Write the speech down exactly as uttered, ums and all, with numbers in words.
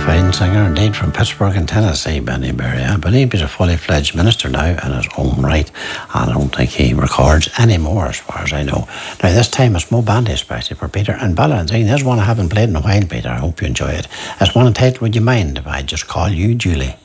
Fine singer indeed from Pittsburgh in Tennessee, Benny Berry. I believe he's a fully fledged minister now in his own right. I don't think he records anymore as far as I know. Now this time it's Mo Bandy especially for Peter and Bella. And saying there's one I haven't played in a while, Peter. I hope you enjoy it. It's one entitled Would You Mind If I Just Call You Julie?